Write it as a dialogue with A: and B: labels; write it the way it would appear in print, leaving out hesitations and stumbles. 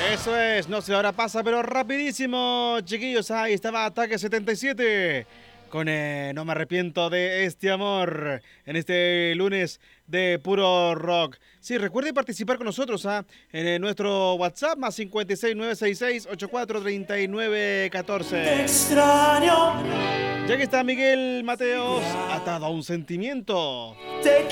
A: Eso es, no sé, ahora pasa, pero rapidísimo, chiquillos. Ahí estaba Ataque 77 con No me arrepiento de este amor en este lunes de puro rock. Sí, recuerde participar con nosotros en nuestro WhatsApp más 56966843914.
B: Te extraño,
A: Ya que está Miguel Mateos, atado a un sentimiento.
B: te